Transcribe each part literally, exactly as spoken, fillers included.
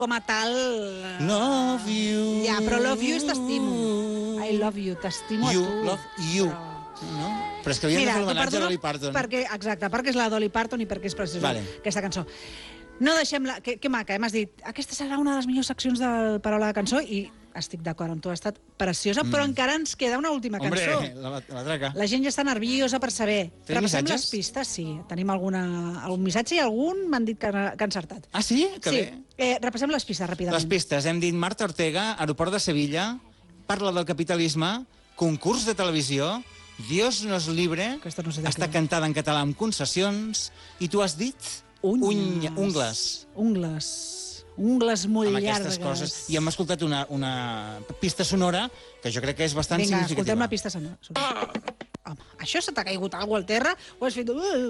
com a tal... Love you. Ja, però love you és t'estimo. I love you, t'estimo a tu. You, love you. Però... No? Però és que havien de fer l'homenatge a Dolly Parton. Perquè, exacte, perquè és la Dolly Parton i perquè és preciosa vale. Aquesta cançó. No deixem la... Que, que maca, eh? M'has dit, aquesta serà una de les millors seccions del Paraula de Cançó i estic d'acord amb tu, ha estat preciosa, mm. però encara ens queda una última Hombre, cançó. Hombre, la, la traca. La gent ja està nerviosa per saber. Tenim Repassem missatges? les pistes, sí. Tenim alguna, algun missatge i algun m'han dit que, que ha encertat. Ah, sí? Que sí. bé. Eh, repassem les pistes ràpidament. Les pistes. Hem dit Marta Ortega, aeroport de Sevilla, parla del capitalisme, concurs de televisió, Dios nos libre, no sé està cantada en català amb concessions, i tu has dit... Unyes. Uny, ungles. Ungles. Ungles molt amb llargues. Amb aquestes coses. I hem escoltat una, una pista sonora que jo crec que és bastant Vinga, significativa. escoltem la pista sonora. Home, això se t'ha caigut alguna cosa al terra o has fet...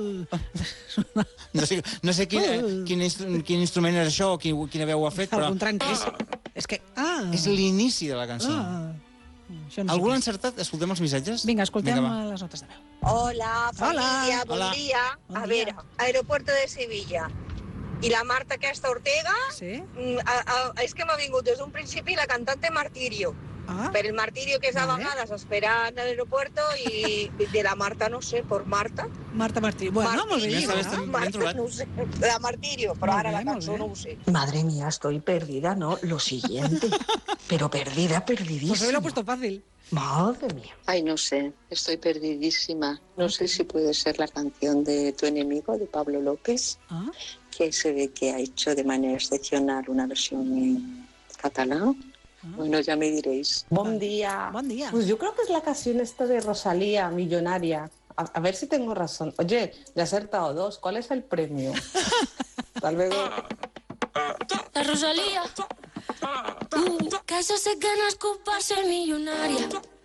No sé, no sé quin, quin, instru quin instrument és això o quin, quina veu ho ha fet, però... Algun trenquís. És que... Ah. És l'inici de la cançó. Ah. No Algú l'ha encertat? Escoltem els missatges? Vinga, escoltem Vinga, les notes de veu. Hola, familia, Hola. bon Hola. dia. Bon a dia. veure, aeropuerto de Sevilla. I la Marta aquesta Ortega, sí? a, a, és que m'ha vingut des d'un principi la cantante Martirio. Ah. Per el martirio que és a Vale. vegades esperar en l'aeropuerto i de la Marta, no sé, por Marta. Marta Martirio. Bueno, molt bé. Martirio, Marta, ben Marta, trobat. no ho sé, la Martirio, però Molt ara bé, la molt cançó bé. no ho sé. Madre mía, estoy perdida, ¿no? Lo siguiente. Pero perdida, Pues hoy perdidísima. lo he puesto fácil. Madre mía. Ay, no sé, estoy perdidísima. No sé si puede ser la canción de Tu enemigo, de Pablo López, Ah. que se ve que ha hecho de manera excepcional una versión en catalán. Bueno, ya me diréis. Buen día. Buen día. Pues yo creo que es la canción esta de Rosalía, Millonaria. A, a ver si tengo razón. Oye, le he acertado dos. ¿Cuál es el premio? Hasta luego. La Rosalía. Uh, que això sé que nascut per ser milionària.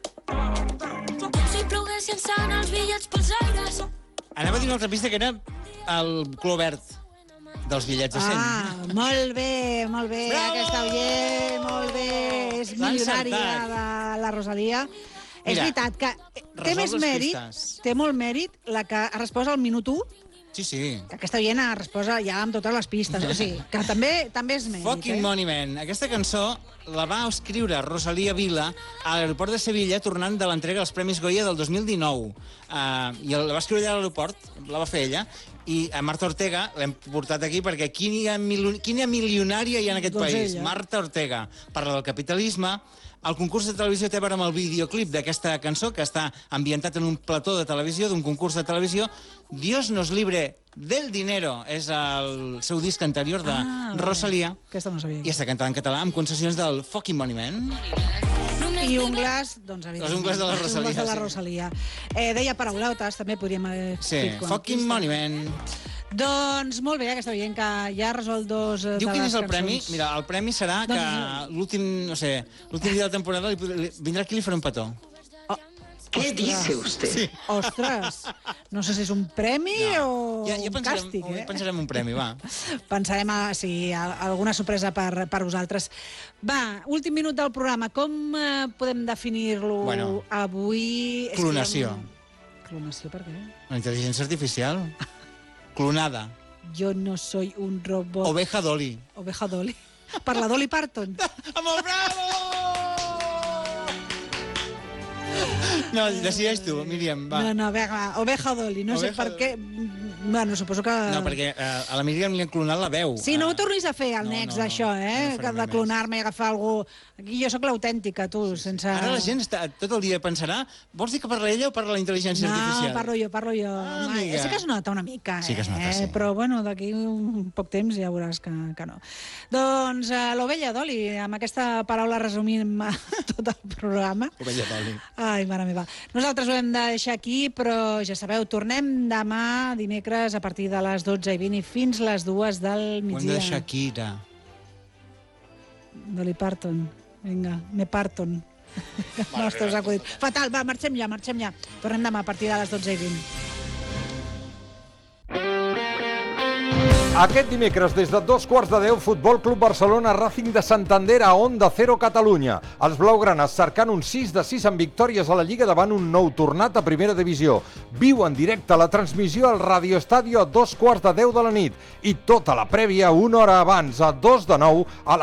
Si ploguessin sant els bitllets pels aires. Anava a dir una altra pista que era el color verd dels bitllets de cent. Ah, molt bé, molt bé. Bravo! Aquesta oient, molt bé. És L'ha milionària encertat. de la Rosalia. És Mira, veritat que té resol més les mèrit, pistes. té molt mèrit la que ha respost al minut u, Sí, sí. que aquesta oient ha respost ja amb totes les pistes. O sigui, que també també és mèrit. Fucking eh? Money Man. Aquesta cançó la va escriure Rosalía Vila a l'aeroport de Sevilla tornant de l'entrega dels Premis Goya del dos mil dinou. Uh, I la va escriure allà a l'aeroport, la va fer ella, i a Marta Ortega l'hem portat aquí perquè quina, mil... quina milionària hi ha en aquest Doncs país. ella. Marta Ortega parla del capitalisme. El concurs de televisió té a veure amb el videoclip d'aquesta cançó, que està ambientat en un plató de televisió, d'un concurs de televisió. Dios nos libre del dinero és el seu disc anterior de Ah, vale. Rosalía. Aquesta no sabia. I està cantada en català amb concessions del Fucking Money Man. I ungles, doncs, evidentment. Les ungles de la Rosalía, Les ungles de la sí. Rosalia. Eh, deia paraulotes, també podríem haver Sí, dit com a Fucking pista. Money Man. Doncs molt bé, aquesta oient que ja ha resolt dos eh, Diu de quin les és el premi? cançons. Mira, el premi serà que Doncs- l'últim, no sé, l'últim dia de la temporada li, li, vindrà aquí i li farà un petó. ¿Qué dice usted? Sí. Ostres, no sé si és un premi o Ja, ja un pensarem, càstig, eh? pensarem un premi, va. Pensarem a, si a, alguna sorpresa per, per vosaltres. Va, últim minut del programa. Com eh, podem definir-lo Bueno, avui? És que clonació. jo- Clonació, per què? La intel·ligència artificial. Clonada. Jo no soy un robot. Oveja Dolly. Oveja Dolly. Per la Dolly Parton. Amb el bravo! No, decideix tu, Míriam, va. No, no, vinga, Oveja Dolly. No sé Oveja per què. Bueno, suposo que... No, perquè eh, a la Míriam li han clonat la veu. Sí, no ho Eh, tornis a fer, el no, nex no, no. d'això, eh? No que farem de mai clonar-me i agafar algú... Aquí jo sóc l'autèntica, tu, sense... Ara la gent està, tot el dia pensarà, vols dir que parla ella o parla la intel·ligència No, artificial? parlo jo, parlo jo. Ah, Home, amiga. sí que es nota una mica, eh? Sí que es nota, sí. Però, bueno, d'aquí un poc temps ja veuràs que, que no. Doncs uh, l'ovella Dolly, amb aquesta paraula resumim tot el programa. Ovella Dolly. Ai, mare meva. Nosaltres ho hem de deixar aquí, però ja sabeu, tornem demà, dimecres, a partir de les dotze i vint i fins les dues del Ho hem migdia. de Shakira. Dolly Parton. Vinga, me Parton. No, esteu acudit. Fatal, va, marxem ja, marxem ja. Tornem demà a partir de les dotze i vint. Aquest dimecres, des de dos quarts de deu, Futbol Club Barcelona, Racing de Santander a Onda Cero Catalunya. Els blaugranes cercant un sis de sis amb victòries a la Lliga davant un nou tornat a Primera Divisió. Viu en directe la transmissió al Radio Estadio a dos quarts de deu de la nit i tota la prèvia una hora abans, a dos de nou, a la